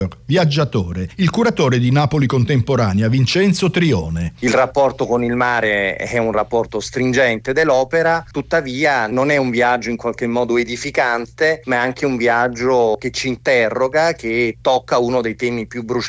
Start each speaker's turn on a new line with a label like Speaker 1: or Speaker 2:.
Speaker 1: Viaggiatore, il curatore di Napoli Contemporanea Vincenzo Trione.
Speaker 2: Il rapporto con il mare è un rapporto stringente dell'opera, tuttavia non è un viaggio in qualche modo edificante, ma è anche un viaggio che ci interroga, che tocca uno dei temi più brucianti